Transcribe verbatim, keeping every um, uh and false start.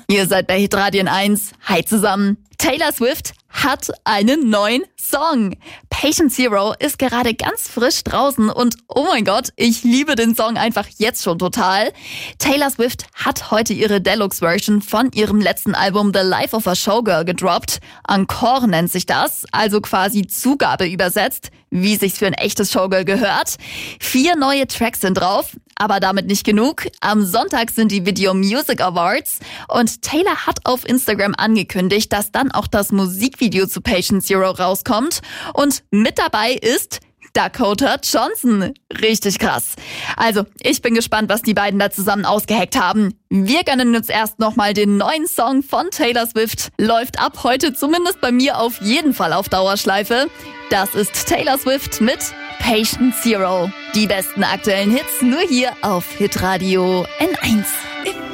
Ihr seid bei Hitradio N eins. Hi zusammen. Taylor Swift hat einen neuen Song. Patient Zero ist gerade ganz frisch draußen und oh mein Gott, ich liebe den Song einfach jetzt schon total. Taylor Swift hat heute ihre Deluxe-Version von ihrem letzten Album The Life of a Showgirl gedroppt. Encore nennt sich das, also quasi Zugabe übersetzt, wie sich's für ein echtes Showgirl gehört. Vier neue Tracks sind drauf, aber damit nicht genug. Am Sonntag sind die Video Music Awards und Taylor hat auf Instagram angekündigt, dass dann auch das Musikvideo zu Patient Zero rauskommt. Und mit dabei ist Dakota Johnson. Richtig krass. Also, ich bin gespannt, was die beiden da zusammen ausgeheckt haben. Wir gönnen uns erst nochmal den neuen Song von Taylor Swift. Läuft ab heute zumindest bei mir auf jeden Fall auf Dauerschleife. Das ist Taylor Swift mit Patient Zero. Die besten aktuellen Hits nur hier auf Hitradio N eins.